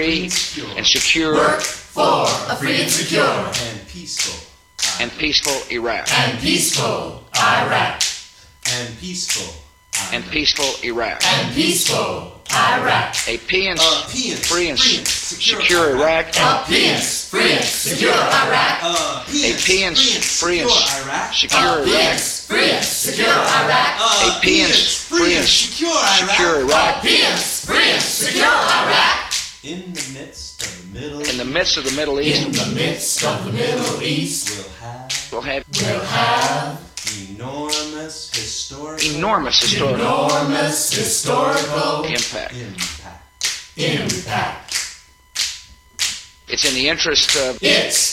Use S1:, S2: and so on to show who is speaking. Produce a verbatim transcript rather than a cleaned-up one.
S1: free and secure
S2: Work for a free and secure
S3: and peaceful
S1: and peaceful Iraq.
S2: and peaceful Iraq.
S3: and peaceful
S1: And peaceful Iraq.
S2: And peaceful Iraq.
S1: A peace,
S3: Uh, peace,
S1: free and
S3: free and
S1: secure,
S3: secure
S1: Iraq.
S2: A peace, free and secure Iraq.
S3: Uh,
S1: A
S3: peace,
S1: peace, free and
S3: secure Iraq.
S1: secure
S2: A
S1: Iraq.
S2: peace, free and secure Iraq.
S3: Uh,
S1: A peace, free and
S3: secure
S1: secure
S3: Iraq.
S1: Iraq.
S2: A peace, free and secure Iraq.
S3: In the midst of the Middle
S1: In the midst of the Middle East,
S2: In the midst of the Middle East,
S3: will have
S1: we'll have
S2: we'll have
S3: enormous historical
S1: enormous historical
S2: enormous historical
S1: impact.
S3: impact.
S2: impact.
S1: It's in the interest of
S2: It's